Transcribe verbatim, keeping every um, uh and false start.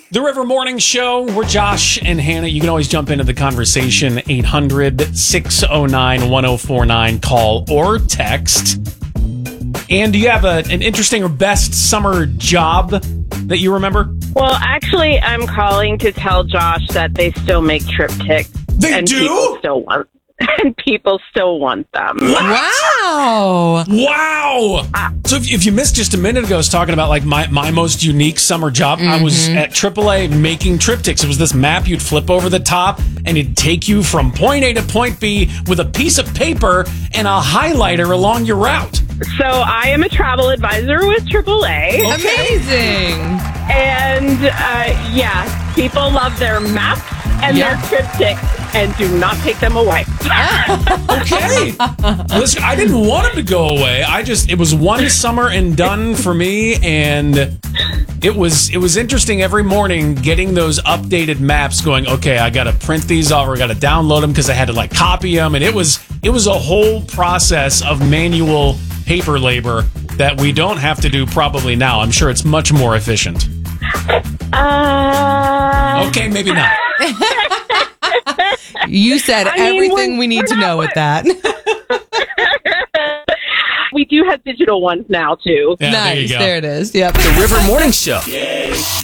The River Morning Show. We're Josh and Hannah. You can always jump into the conversation. eight hundred, six oh nine, one oh four nine. Call or text. And do you have a, an interesting or best summer job that you remember? Well, actually, I'm calling to tell Josh that they still make triptychs. They and do? People still want, and people still want them. Wow. Wow. So if, if you missed just a minute ago, I was talking about like my, my most unique summer job. Mm-hmm. I was at triple A making triptychs. It was this map you'd flip over the top and it'd take you from point A to point B with a piece of paper and a highlighter along your route. So I am a travel advisor with triple A. Okay. Amazing. And uh, yeah, people love their maps and Yeah. their triptychs and do not take them away. Okay. Listen, I didn't want them to go away. I just, it was one summer and done for me. And it was, it was interesting every morning getting those updated maps going, okay, I got to print these off or I got to download them because I had to like copy them. And it was, it was a whole process of manual paper labor that we don't have to do probably now. I'm sure it's much more efficient. Uh, Okay, maybe not. You said I mean, everything we're- we need we're to not- know with that. we do have digital ones now, too. Yeah, Nice. there you go. There it is. Yep. The River Morning Show.